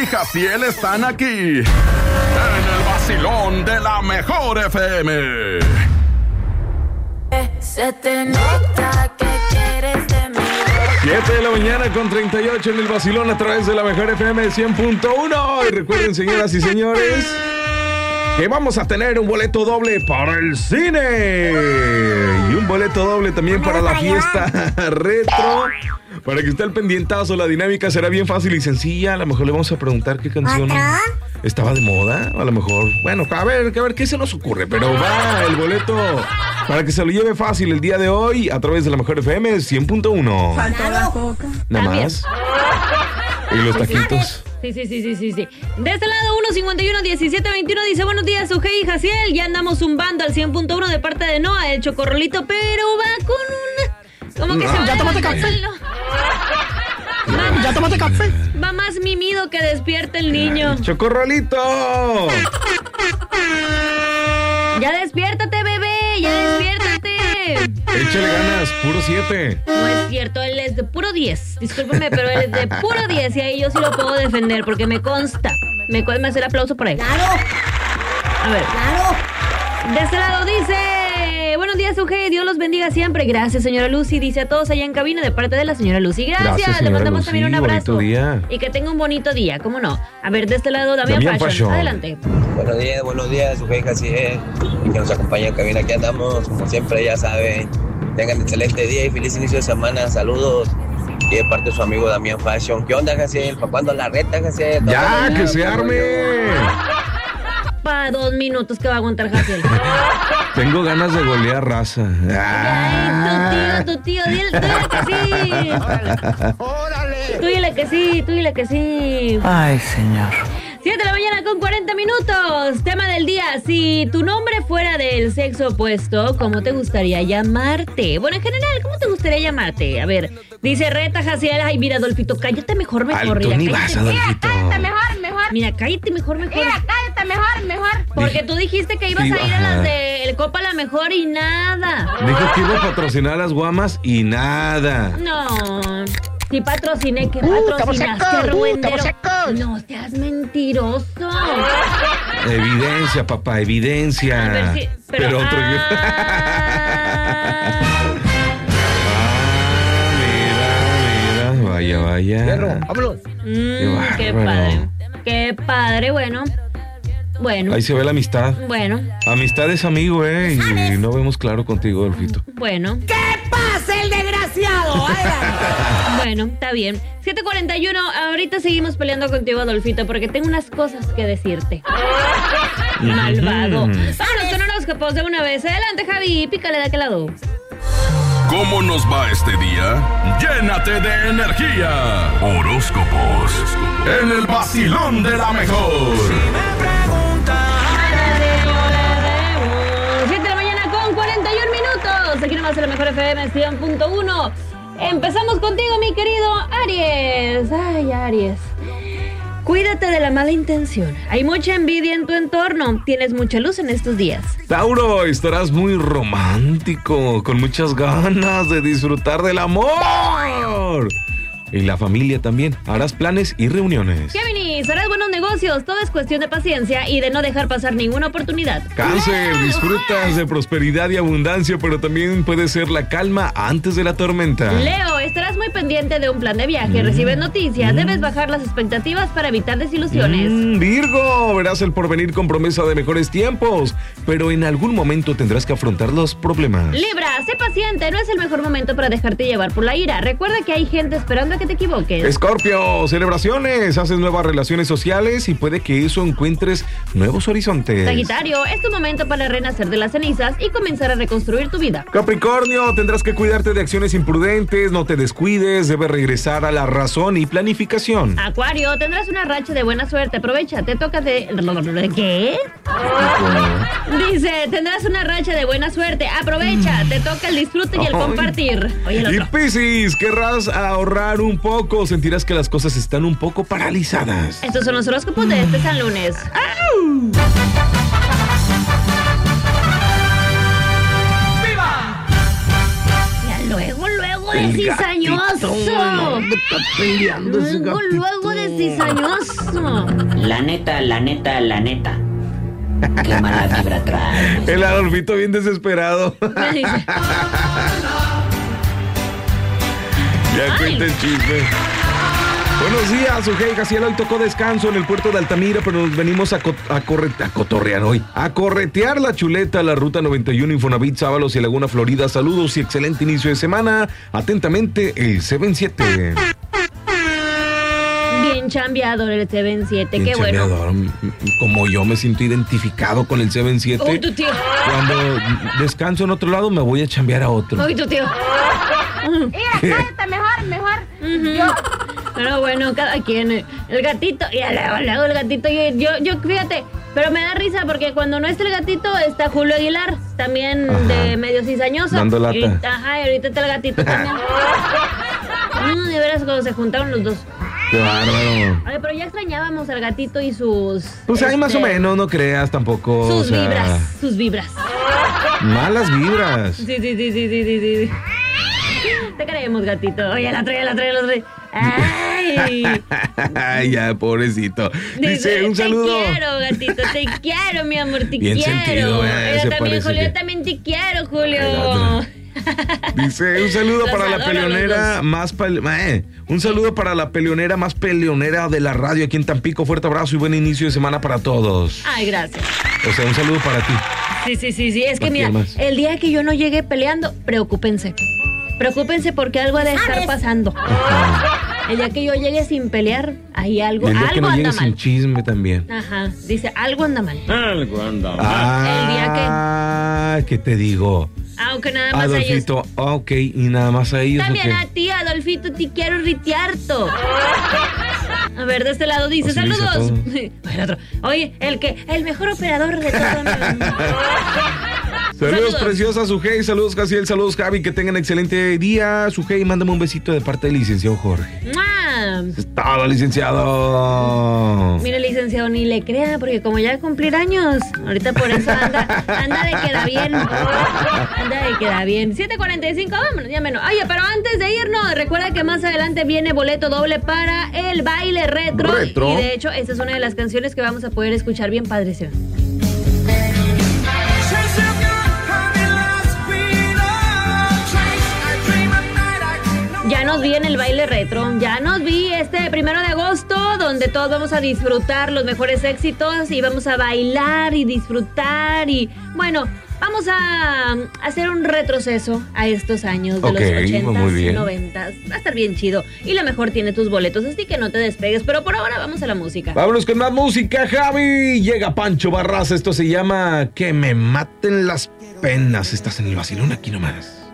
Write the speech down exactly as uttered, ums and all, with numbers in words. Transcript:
y Jaciel están aquí en el vacilón de la mejor F M. Se te nota que quieres de mí. siete de la mañana con treinta y ocho en el vacilón a través de la mejor F M cien punto uno. Y recuerden, señoras y señores, que vamos a tener un boleto doble para el cine y un boleto doble también para la fiesta retro. Para que esté al pendientazo, la dinámica será bien fácil y sencilla. A lo mejor le vamos a preguntar qué canción estaba de moda. A lo mejor, bueno, a ver, a ver qué se nos ocurre. Pero va el boleto para que se lo lleve fácil el día de hoy a través de la mejor F M cien punto uno. Faltó la coca. Nada más. Y los taquitos. Sí, sí, sí, sí, sí, sí. De este lado, uno cincuenta y uno, diecisiete veintiuno dice: buenos días, Ujei y Jaciel. Ya andamos zumbando al cien punto uno de parte de Noah, el chocorrolito, pero va con una... ¿Cómo que no, se va? ¿Ya tomaste café? Va, ¿Ya tomaste café? Va más mimido que despierta el niño. Ay, ¡chocorrolito! ¡Ya despiértate, bebé! ¡Ya despiértate! Échale ganas, puro siete. No es cierto, él es de puro diez. Discúlpame, pero él es de puro diez y ahí yo sí lo puedo defender porque me consta. Me pueden hacer aplauso por ahí. ¡Claro! A ver. ¡Claro! De este lado dice: buenos días, Uje, Dios los bendiga siempre. Gracias, señora Lucy. Dice a todos allá en cabina de parte de la señora Lucy. Gracias, Gracias, le mandamos Lucy. también un abrazo. Día. Y que tenga un bonito día, ¿cómo no? A ver, de este lado, Damián, Damián Fashion. Fashion. Adelante. Buenos días, buenos días, Uje y Jaciel. Y que nos acompaña en cabina, aquí andamos, como siempre, ya saben. Tengan excelente día y feliz inicio de semana. Saludos. Y de parte de su amigo Damián Fashion. ¿Qué onda, Jaciel? ¿Para cuándo la reta, Jaciel? ¡Ya, que se arme! Para dos minutos que va a aguantar Jaciel. Tengo ganas de golear raza. Ay, tu tío, tu tío, dile, dile que sí. ¡Órale! Tú dile que sí, tú dile que sí. Ay, señor. siete de la mañana con cuarenta minutos. Tema del día: si tu nombre fuera del sexo opuesto, ¿cómo te gustaría llamarte? Bueno, en general, ¿cómo te gustaría llamarte? A ver, dice Reta Jaciel. Ay, mira, Adolfito, cállate mejor, mejor. Alto, mira, ni cállate. vas, Adolfito. Mira, cállate mejor, mejor. Mira, cállate mejor, mejor. Mira, cállate mejor, mejor. Porque tú dijiste que ibas Sí, a ir a ajá. las de El Copa La Mejor y nada. Dijo que iba a patrocinar las guamas y nada. No. Si patrociné, que Uh, patrocinaste, estamos secos, uh, Ruendero. estamos secos. No seas mentiroso. Evidencia, papá, evidencia. A ver si- pero- Pero otro que... Ah. Ah, mira, mira. Vaya, vaya. Fierro, vámonos. Mm, qué bárbaro. padre. Qué padre, bueno. Bueno. Ahí se ve la amistad. Bueno, Amistad es amigo, ¿eh? Y no vemos claro contigo, Dolfito. bueno. ¡Que pase el desgraciado! Bueno, está bien. siete cuarenta y uno, ahorita seguimos peleando contigo, Adolfito, porque tengo unas cosas que decirte. Malvado. Vámonos con horóscopos de una vez. Adelante, Javi, pícale de aquel lado. ¿Cómo nos va este día? Llénate de energía. Horóscopos en el vacilón de la mejor. siete de la mañana con cuarenta y un minutos. Aquí nomás en la mejor F M cien punto uno. Empezamos contigo, mi querido Aries. Ay, Aries. Cuídate de la mala intención. Hay mucha envidia en tu entorno. Tienes mucha luz en estos días. Tauro, estarás muy romántico, con muchas ganas de disfrutar del amor. Y la familia también. Harás planes y reuniones. Géminis, harás buenos negocios. Todo es cuestión de paciencia y de no dejar pasar ninguna oportunidad. Cáncer, disfrutas de prosperidad y abundancia, pero también puede ser la calma antes de la tormenta. Leo, estarás muy pendiente de un plan de viaje. Recibes noticias. Debes bajar las expectativas para evitar desilusiones. Mm, Virgo, verás el porvenir con promesa de mejores tiempos, pero en algún momento tendrás que afrontar los problemas. Libra, sé paciente. No es el mejor momento para dejarte llevar por la ira. Recuerda que hay gente esperando a que te equivoques. Escorpio, celebraciones, haces nuevas relaciones sociales y puede que eso encuentres nuevos horizontes. Sagitario, es tu momento para renacer de las cenizas y comenzar a reconstruir tu vida. Capricornio, tendrás que cuidarte de acciones imprudentes, no te descuides, debes regresar a la razón y planificación. Acuario, tendrás una racha de buena suerte. Aprovecha, te toca de... ¿Qué? Dice, tendrás una racha de buena suerte. Aprovecha, te toca el disfrute y el Ay. compartir. Oye, el Y otro. Piscis, querrás ahorrar un poco, sentirás que las cosas están un poco paralizadas. Estos son los horóscopos de este San Lunes. Ya luego, luego luego de cizañoso. ¿Dónde está peleando ese Luego, gatito? luego de cizañoso. La neta, la neta, la neta. Qué mala vibra trae. El Adolfito bien desesperado. Me dice, Ya Ay. cuenta el chisme. Buenos días, Ujei Jaciel. Hoy tocó descanso en el puerto de Altamira, pero nos venimos a, co- a, corre- a cotorrear hoy. A corretear la chuleta, la ruta noventa y uno, Infonavit, Sábalos y Laguna Florida. Saludos y excelente inicio de semana. Atentamente, el C veintisiete. bien chambeador el C veintisiete, Bien qué bueno. chambeador. Como yo me siento identificado con el C veintisiete. Uy, tu tío. Cuando descanso en otro lado, me voy a chambear a otro. Uy, tu tío. Mira, cállate, mejor, mejor. Ujú. Yo, Pero bueno, cada quien. eh, El gatito, y luego, luego el gatito. Yo, yo, yo, fíjate, pero me da risa porque cuando no está el gatito está Julio Aguilar, también Ajá. de medio cizañoso. Dando lata. Y ahorita- ajá, y ahorita está el gatito también. Mm, de veras, cuando se juntaron los dos. Qué bárbaro. Ay, pero ya extrañábamos al gatito y sus. Pues ahí más o este, menos, no creas tampoco. Sus o sea, vibras, sus vibras. Malas vibras. Sí, sí, sí, sí, sí, sí, sí. Te queremos, gatito. Oye, la trae, la trae, la trae. Ay. Ay, ya, pobrecito. Dice, un saludo. Te quiero, gatito, te quiero, mi amor, te Bien quiero. sentido, eh, Yo se también, parece Julio, que- yo también te quiero, Ay, Julio. Dice, un saludo Los para la adoro, los peleonera dos. más pele- eh, un saludo para la peleonera más peleonera de la radio aquí en Tampico. Fuerte abrazo y buen inicio de semana para todos. Ay, gracias. O sea, un saludo para ti. Sí, sí, sí, sí. Es que ¿Para mira, quién más? el día que yo no llegué peleando, preocúpense. Preocúpense porque algo ha de estar pasando. El día que yo llegue sin pelear, ahí algo, Y el día algo que no anda llegues sin mal. chisme también. Ajá, dice, algo anda mal. Algo anda. Ah, ¿qué te digo? Aunque nada más a ellos. Adolfito, ok, y nada más a ellos. También ¿o a qué? ti, Adolfito, te quiero ritiarto. A ver, de este lado dice, Así dice saludos. todo. El otro, oye, el que, el mejor operador de todo el mundo. Saludos, Saludos. preciosa Sujei, saludos Casiel, saludos Javi, que tengan excelente día. Sujei, mándame un besito de parte del licenciado Jorge. ¡Mua! Es todo, licenciado. Mire, licenciado, ni le crea, porque como ya va a cumplir años, ahorita por eso anda, anda de queda bien. Anda de queda bien. siete cuarenta y cinco, vámonos, ya menos. Oye, pero antes de irnos, recuerda que más adelante viene boleto doble para el baile retro. Retro. Y de hecho, esta es una de las canciones que vamos a poder escuchar bien padrísima. Ya nos vi en el baile retro, ya nos vi este primero de agosto, donde todos vamos a disfrutar los mejores éxitos y vamos a bailar y disfrutar y bueno, vamos a hacer un retroceso a estos años de Ok, los ochentas muy y bien. noventas. Va a estar bien chido y la mejor tiene tus boletos, así que no te despegues, pero por ahora vamos a la música. Vámonos con más música, Javi. Llega Pancho Barraza, esto se llama Que me maten las penas. Estás en el vacilón aquí nomás.